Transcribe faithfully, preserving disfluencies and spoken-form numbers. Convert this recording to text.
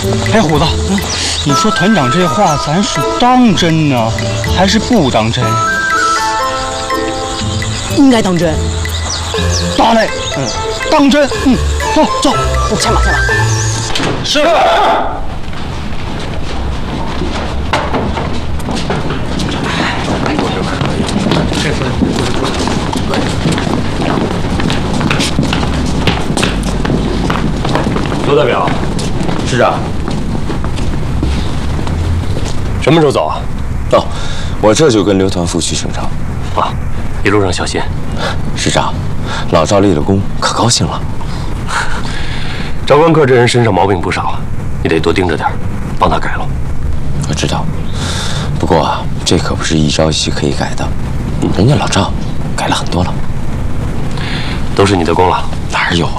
哎，虎子，你说团长这话，咱是当真呢，还是不当真？ 应该当真。 当嘞，嗯，当真。嗯，走走， 下马下马。 是。 罗代表， 师长， 什么时候走啊？ 哦，我这就跟刘团副去省城。 啊，一路上小心。 师长，老赵立了功，可高兴了。 赵关克这人身上毛病不少，你得多盯着点，帮他改了。 我知道，不过啊，这可不是一朝一夕可以改的。人家老赵改了很多了， 都是你的功劳。 哪有啊？